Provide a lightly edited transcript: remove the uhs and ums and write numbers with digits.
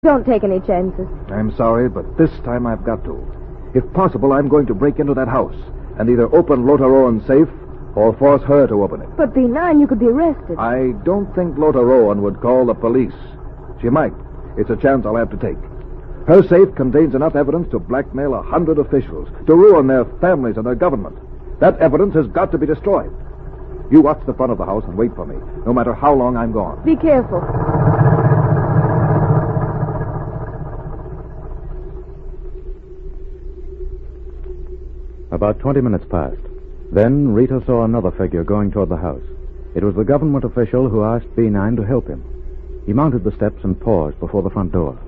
Don't take any chances. I'm sorry, but this time I've got to. If possible, I'm going to break into that house and either open Lothar Owen's safe or force her to open it. But B9, you could be arrested. I don't think Lothar Owen would call the police. She might. It's a chance I'll have to take. Her safe contains enough evidence to blackmail 100 officials, to ruin their families and their government. That evidence has got to be destroyed. You watch the front of the house and wait for me, no matter how long I'm gone. Be careful. About 20 minutes passed. Then Rita saw another figure going toward the house. It was the government official who asked B9 to help him. He mounted the steps and paused before the front door.